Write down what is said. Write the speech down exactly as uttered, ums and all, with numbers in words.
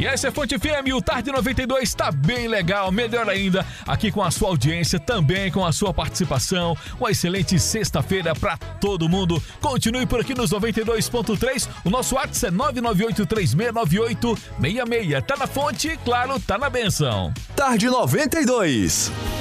E essa é Fonte F M, o Tarde noventa e dois tá bem legal, melhor ainda, aqui com a sua audiência, também com a sua participação. Uma excelente sexta-feira pra todo mundo. Continue por aqui nos noventa e dois ponto três, o nosso WhatsApp é nove nove oito três seis nove oito seis seis. Tá na fonte, claro, tá na benção. Tarde noventa e dois.